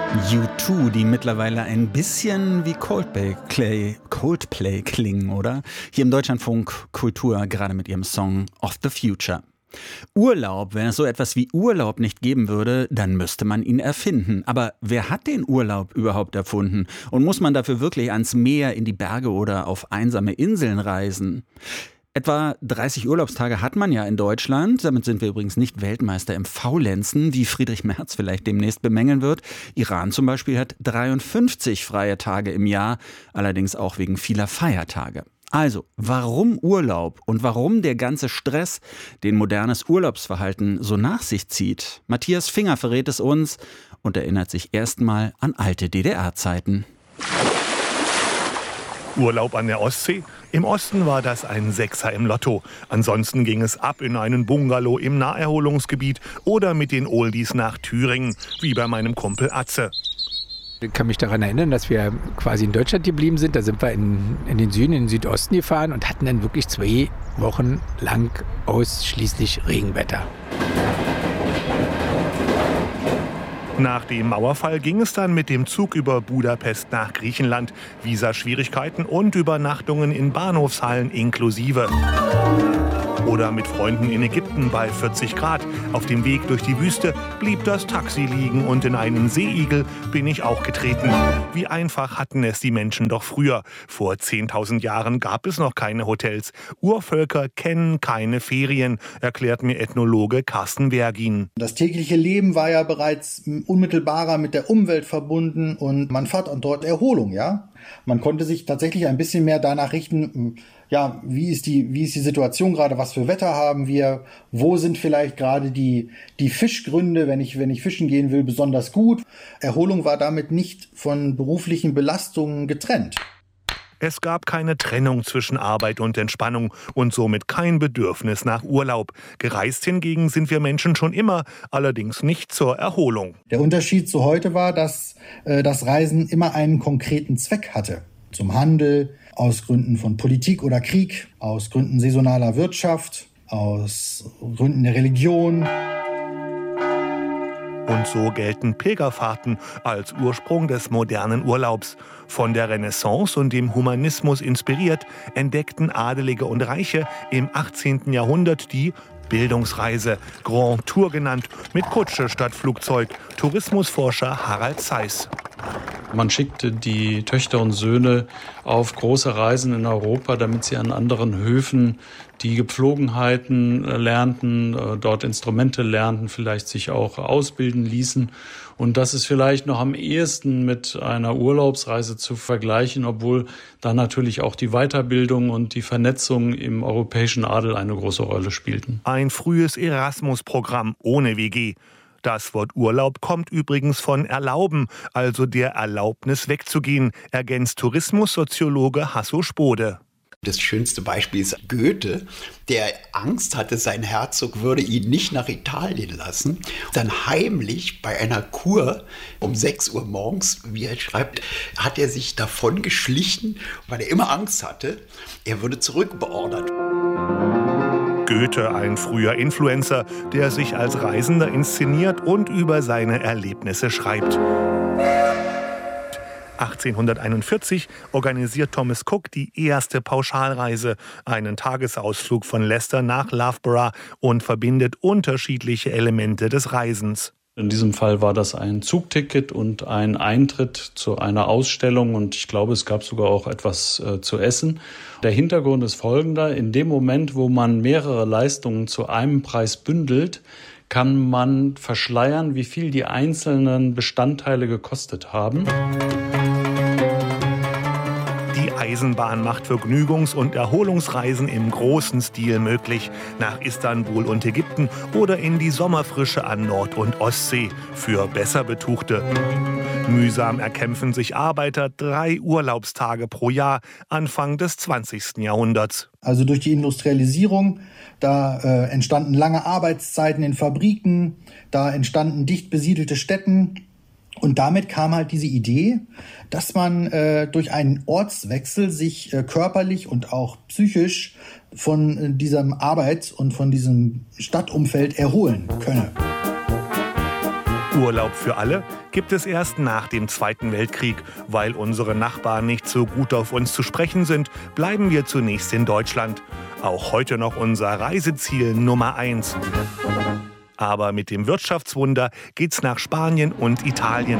U2, die mittlerweile ein bisschen wie Coldplay klingen, oder? Hier im Deutschlandfunk Kultur, gerade mit ihrem Song Of the Future. Urlaub, wenn es so etwas wie Urlaub nicht geben würde, dann müsste man ihn erfinden. Aber wer hat den Urlaub überhaupt erfunden? Und muss man dafür wirklich ans Meer, in die Berge oder auf einsame Inseln reisen? Etwa 30 Urlaubstage hat man ja in Deutschland. Damit sind wir übrigens nicht Weltmeister im Faulenzen, wie Friedrich Merz vielleicht demnächst bemängeln wird. Iran zum Beispiel hat 53 freie Tage im Jahr, allerdings auch wegen vieler Feiertage. Also, warum Urlaub und warum der ganze Stress, den modernes Urlaubsverhalten so nach sich zieht? Matthias Finger verrät es uns und erinnert sich erstmal an alte DDR-Zeiten. Urlaub an der Ostsee? Im Osten war das ein Sechser im Lotto. Ansonsten ging es ab in einen Bungalow im Naherholungsgebiet oder mit den Oldies nach Thüringen, wie bei meinem Kumpel Atze. Ich kann mich daran erinnern, dass wir quasi in Deutschland geblieben sind. Da sind wir in den Süden, in den Südosten gefahren und hatten dann wirklich 2 Wochen lang ausschließlich Regenwetter. Nach dem Mauerfall ging es dann mit dem Zug über Budapest nach Griechenland. Visaschwierigkeiten und Übernachtungen in Bahnhofshallen inklusive. Oder mit Freunden in Ägypten bei 40 Grad. Auf dem Weg durch die Wüste blieb das Taxi liegen und in einen Seeigel bin ich auch getreten. Wie einfach hatten es die Menschen doch früher. Vor 10.000 Jahren gab es noch keine Hotels. Urvölker kennen keine Ferien, erklärt mir Ethnologe Carsten Vergin. Das tägliche Leben war ja bereits unmittelbarer mit der Umwelt verbunden und man fand dort Erholung, ja. Man konnte sich tatsächlich ein bisschen mehr danach richten, ja, wie ist die Situation gerade, was für Wetter haben wir, wo sind vielleicht gerade die Fischgründe, wenn ich fischen gehen will, besonders gut. Erholung war damit nicht von beruflichen Belastungen getrennt. Es gab keine Trennung zwischen Arbeit und Entspannung und somit kein Bedürfnis nach Urlaub. Gereist hingegen sind wir Menschen schon immer, allerdings nicht zur Erholung. Der Unterschied zu heute war, dass das Reisen immer einen konkreten Zweck hatte. Zum Handel, aus Gründen von Politik oder Krieg, aus Gründen saisonaler Wirtschaft, aus Gründen der Religion. Und so gelten Pilgerfahrten als Ursprung des modernen Urlaubs. Von der Renaissance und dem Humanismus inspiriert, entdeckten Adelige und Reiche im 18. Jahrhundert die Bildungsreise, Grand Tour genannt, mit Kutsche statt Flugzeug, Tourismusforscher Harald Seiss. Man schickte die Töchter und Söhne auf große Reisen in Europa, damit sie an anderen Höfen die Gepflogenheiten lernten, dort Instrumente lernten, vielleicht sich auch ausbilden ließen. Und das ist vielleicht noch am ehesten mit einer Urlaubsreise zu vergleichen, obwohl da natürlich auch die Weiterbildung und die Vernetzung im europäischen Adel eine große Rolle spielten. Ein frühes Erasmus-Programm ohne WG. Das Wort Urlaub kommt übrigens von erlauben, also der Erlaubnis wegzugehen, ergänzt Tourismussoziologe Hasso Spode. Das schönste Beispiel ist Goethe, der Angst hatte, sein Herzog würde ihn nicht nach Italien lassen. Dann heimlich bei einer Kur um 6 Uhr morgens, wie er schreibt, hat er sich davon geschlichen, weil er immer Angst hatte, er würde zurückbeordert. Goethe, ein früher Influencer, der sich als Reisender inszeniert und über seine Erlebnisse schreibt. 1841 organisiert Thomas Cook die erste Pauschalreise, einen Tagesausflug von Leicester nach Loughborough und verbindet unterschiedliche Elemente des Reisens. In diesem Fall war das ein Zugticket und ein Eintritt zu einer Ausstellung und ich glaube, es gab sogar auch etwas zu essen. Der Hintergrund ist folgender: In dem Moment, wo man mehrere Leistungen zu einem Preis bündelt, kann man verschleiern, wie viel die einzelnen Bestandteile gekostet haben. Die Eisenbahn macht Vergnügungs- und Erholungsreisen im großen Stil möglich. Nach Istanbul und Ägypten oder in die Sommerfrische an Nord- und Ostsee für besser Betuchte. Mühsam erkämpfen sich Arbeiter 3 Urlaubstage pro Jahr Anfang des 20. Jahrhunderts. Also durch die Industrialisierung, da entstanden lange Arbeitszeiten in Fabriken, da entstanden dicht besiedelte Städten. Und damit kam halt diese Idee, dass man durch einen Ortswechsel sich körperlich und auch psychisch von diesem Arbeits- und von diesem Stadtumfeld erholen könne. Urlaub für alle gibt es erst nach dem Zweiten Weltkrieg. Weil unsere Nachbarn nicht so gut auf uns zu sprechen sind, bleiben wir zunächst in Deutschland. Auch heute noch unser Reiseziel Nummer 1. Aber mit dem Wirtschaftswunder geht's nach Spanien und Italien.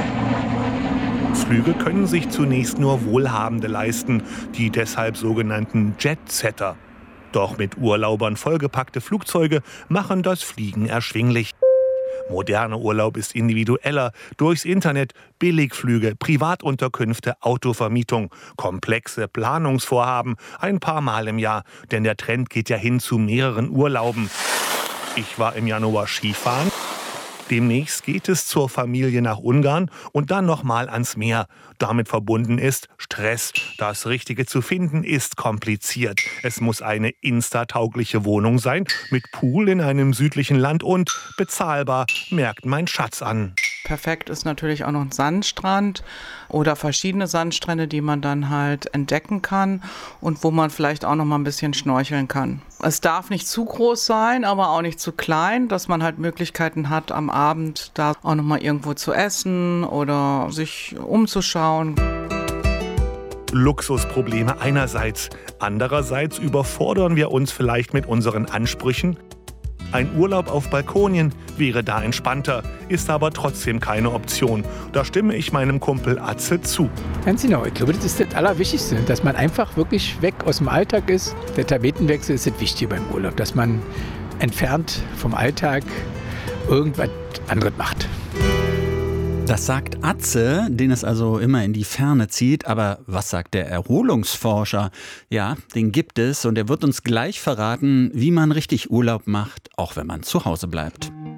Flüge können sich zunächst nur Wohlhabende leisten, die deshalb sogenannten Jet-Setter. Doch mit Urlaubern vollgepackte Flugzeuge machen das Fliegen erschwinglich. Moderner Urlaub ist individueller, durchs Internet, Billigflüge, Privatunterkünfte, Autovermietung, komplexe Planungsvorhaben, ein paar Mal im Jahr, denn der Trend geht ja hin zu mehreren Urlauben. Ich war im Januar Skifahren. Demnächst geht es zur Familie nach Ungarn und dann nochmal ans Meer. Damit verbunden ist Stress. Das Richtige zu finden ist kompliziert. Es muss eine instataugliche Wohnung sein, mit Pool in einem südlichen Land und bezahlbar, merkt mein Schatz an. Perfekt ist natürlich auch noch ein Sandstrand oder verschiedene Sandstrände, die man dann halt entdecken kann und wo man vielleicht auch noch mal ein bisschen schnorcheln kann. Es darf nicht zu groß sein, aber auch nicht zu klein, dass man halt Möglichkeiten hat, am Abend da auch noch mal irgendwo zu essen oder sich umzuschauen. Luxusprobleme einerseits. Andererseits überfordern wir uns vielleicht mit unseren Ansprüchen. Ein Urlaub auf Balkonien wäre da entspannter, ist aber trotzdem keine Option. Da stimme ich meinem Kumpel Atze zu. Ganz genau, ich glaube, das ist das Allerwichtigste, dass man einfach wirklich weg aus dem Alltag ist. Der Tapetenwechsel ist das Wichtige beim Urlaub, dass man entfernt vom Alltag irgendwas anderes macht. Das sagt Atze, den es also immer in die Ferne zieht. Aber was sagt der Erholungsforscher? Ja, den gibt es und er wird uns gleich verraten, wie man richtig Urlaub macht, auch wenn man zu Hause bleibt.